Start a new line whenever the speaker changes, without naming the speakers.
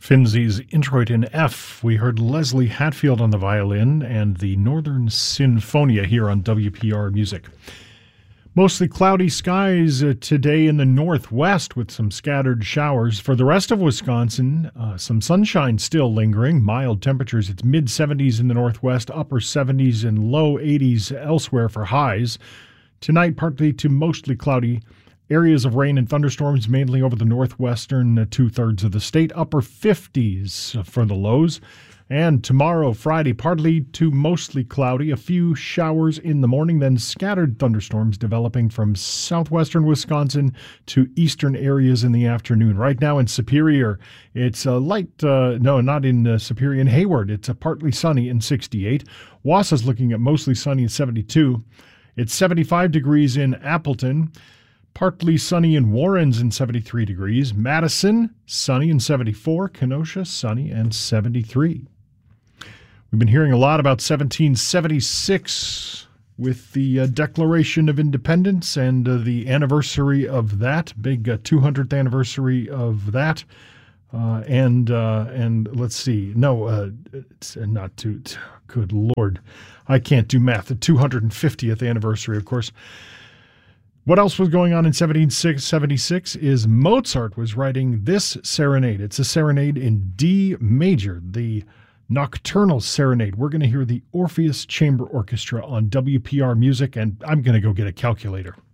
Finzi's Introit in F. We heard Leslie Hatfield on the violin and the Northern Sinfonia here on WPR Music. Mostly cloudy skies today in the northwest with some scattered showers. For the rest of Wisconsin, some sunshine still lingering. Mild temperatures. It's mid-70s in the northwest, upper 70s and low 80s elsewhere for highs. Tonight, partly to mostly cloudy. Areas of rain and thunderstorms mainly over the northwestern two-thirds of the state. Upper 50s for the lows. And tomorrow, Friday, partly to mostly cloudy. A few showers in the morning, then scattered thunderstorms developing from southwestern Wisconsin to eastern areas in the afternoon. Right now in Superior, it's a not in Superior, in Hayward, it's a partly sunny in 68. Wausau's looking at mostly sunny in 72. It's 75 degrees in Appleton. Partly sunny in Warrens in 73 degrees. Madison, sunny in 74. Kenosha, sunny and 73. We've been hearing a lot about 1776 with the Declaration of Independence and the anniversary of that, big 200th anniversary of that. And let's see. No, it's not too. Good Lord. I can't do math. The 250th anniversary, of course. What else was going on in 1776 is Mozart was writing this serenade. It's a serenade in D major, the Nocturnal Serenade. We're going to hear the Orpheus Chamber Orchestra on WPR Music, and I'm going to go get a calculator.